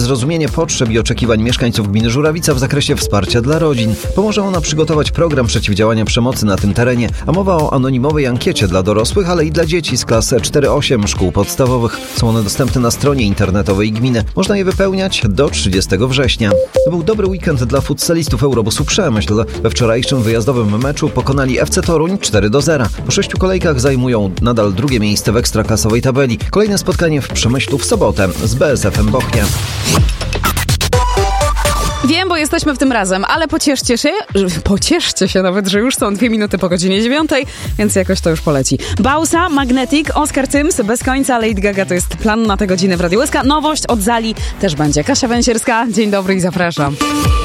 zrozumienie potrzeb i oczekiwań mieszkańców gminy Żurawica w zakresie wsparcia dla rodzin. Pomoże ona przygotować program przeciwdziałania przemocy na tym terenie, a mowa o anonimowej ankiecie dla dorosłych, ale i dla dzieci z klas 4-8 szkół podstawowych. Są one dostępne na stronie internetowej gminy. Można je wypełniać do 30 września. To był dobry weekend dla futsalistów Eurobusu Przemyśl. We wczorajszym wyjazdowym meczu pokonali FC Toruń 4-0. Po 6 kolejkach zajmują nadal drugie miejsce w ekstraklasowej tabeli. Kolejne spotkanie w Przemyślu w sobotę z BSF-em Bochnia. Wiem, bo jesteśmy w tym razem, ale pocieszcie się nawet, że już są 2 minuty po godzinie 9, więc jakoś to już poleci. Bausa, Magnetic, Oskar Tyms, bez końca Lady Gaga to jest plan na tę godzinę w Radiu SK. Nowość od Zali też będzie. Kasia Węsierska, dzień dobry i zapraszam.